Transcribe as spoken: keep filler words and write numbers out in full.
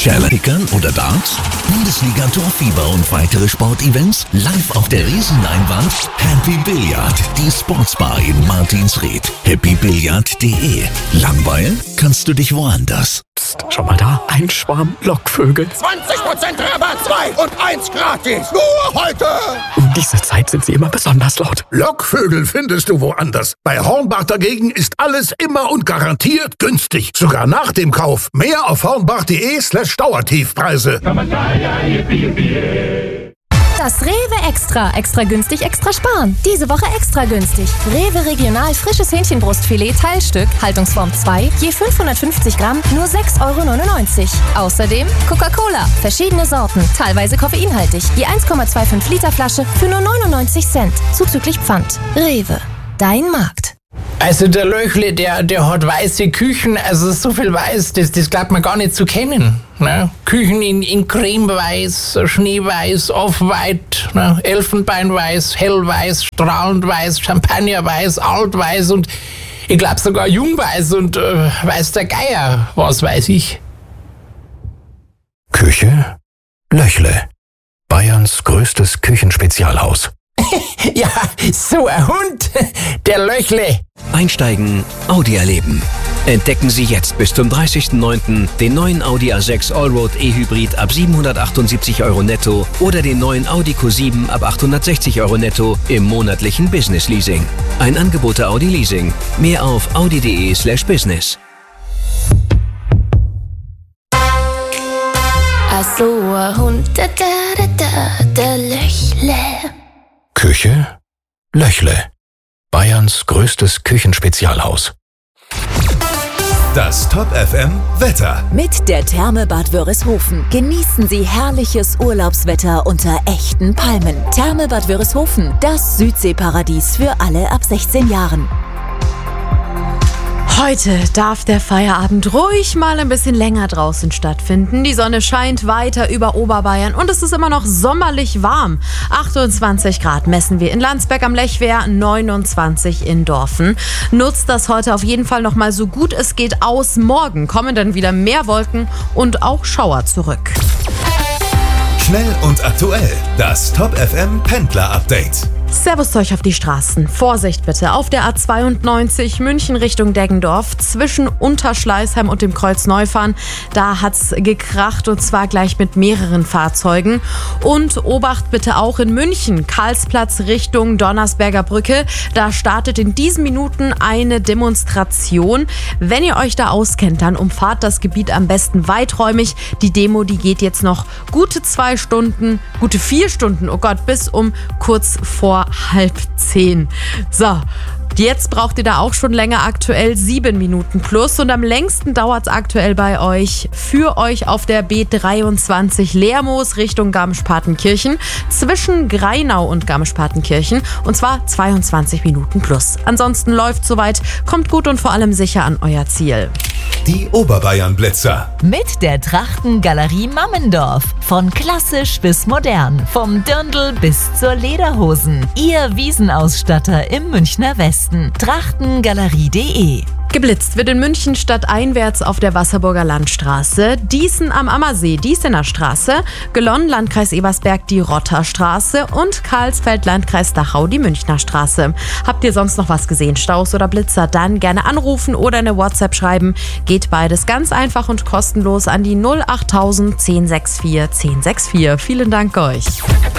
Schelle, Kickern oder Darts? Bundesliga Torfieber und weitere Sportevents live auf der Riesenleinwand? Happy Billard, die Sportsbar in Martinsried. happy billard punkt de. Langweilen kannst du dich woanders. Psst, schau mal da, ein Schwarm Lockvögel. zwanzig Prozent Rabatt, zwei und eins gratis. Nur heute. Um diese Zeit sind sie immer besonders laut. Lockvögel findest du woanders. Bei Hornbach dagegen ist alles immer und garantiert günstig. Sogar nach dem Kauf. Mehr auf hornbach punkt de slash Dauertiefpreise. Das Rewe Extra. Extra günstig, extra sparen. Diese Woche extra günstig. Rewe Regional frisches Hähnchenbrustfilet Teilstück, Haltungsform zwei, je fünfhundertfünfzig Gramm, nur sechs Euro neunundneunzig. Außerdem Coca-Cola, verschiedene Sorten, teilweise koffeinhaltig, je eins Komma fünfundzwanzig Liter Flasche für nur neunundneunzig Cent, zuzüglich Pfand. Rewe, dein Markt. Also der Löchle, der, der hat weiße Küchen, also so viel weiß, das, das glaubt man gar nicht zu kennen. Ne? Küchen in, in Cremeweiß, Schneeweiß, Off-White, ne? Elfenbeinweiß, Hellweiß, strahlend weiß, Champagnerweiß, Altweiß und ich glaube sogar Jungweiß und äh, weiß der Geier, was weiß ich. Küche Löchle, Bayerns größtes Küchenspezialhaus. Ja, so ein Hund, der Löchle. Einsteigen, Audi erleben. Entdecken Sie jetzt bis zum dreißigsten neunten den neuen Audi A sechs Allroad E-Hybrid ab siebenhundertachtundsiebzig Euro netto oder den neuen Audi Q sieben ab achthundertsechzig Euro netto im monatlichen Business Leasing. Ein Angebot der Audi Leasing. Mehr auf audi punkt de slash business. Ach so, ein Hund, da, da, da, da, Löchle. Küche Löchle, Bayerns größtes Küchenspezialhaus. Das Top F M Wetter. Mit der Therme Bad Wörishofen genießen Sie herrliches Urlaubswetter unter echten Palmen. Therme Bad Wörishofen, das Südseeparadies für alle ab sechzehn Jahren. Heute darf der Feierabend ruhig mal ein bisschen länger draußen stattfinden. Die Sonne scheint weiter über Oberbayern und es ist immer noch sommerlich warm. achtundzwanzig Grad messen wir in Landsberg am Lechwehr, neunundzwanzig in Dorfen. Nutzt das heute auf jeden Fall noch mal so gut es geht aus. Morgen kommen dann wieder mehr Wolken und auch Schauer zurück. Schnell und aktuell, das Top F M Pendler Update. Servus zu euch auf die Straßen. Vorsicht bitte auf der A zweiundneunzig München Richtung Deggendorf zwischen Unterschleißheim und dem Kreuz Neufahren. Da hat's gekracht und zwar gleich mit mehreren Fahrzeugen. Und Obacht bitte auch in München, Karlsplatz Richtung Donnersberger Brücke. Da startet in diesen Minuten eine Demonstration. Wenn ihr euch da auskennt, dann umfahrt das Gebiet am besten weiträumig. Die Demo, die geht jetzt noch gute zwei Stunden, gute vier Stunden, oh Gott, bis um kurz vor halb zehn. So, jetzt braucht ihr da auch schon länger, aktuell sieben Minuten plus und am längsten dauert es aktuell bei euch, für euch auf der B dreiundzwanzig Lermoos Richtung Garmisch-Partenkirchen zwischen Greinau und Garmisch-Partenkirchen und zwar zweiundzwanzig Minuten plus. Ansonsten läuft soweit, kommt gut und vor allem sicher an euer Ziel. Die Oberbayern-Blitzer. Mit der Trachtengalerie Mammendorf. Von klassisch bis modern. Vom Dirndl bis zur Lederhosen. Ihr Wiesenausstatter im Münchner Westen. Trachtengalerie punkt de. Geblitzt wird in München stadteinwärts auf der Wasserburger Landstraße, Dießen am Ammersee, Diesener Straße, Gelonn, Landkreis Ebersberg, die Rotterstraße und Karlsfeld, Landkreis Dachau, die Münchner Straße. Habt ihr sonst noch was gesehen, Staus oder Blitzer? Dann gerne anrufen oder eine WhatsApp schreiben. Geht beides ganz einfach und kostenlos an die null achttausend zehn sechs vier zehn sechs vier. Vielen Dank euch.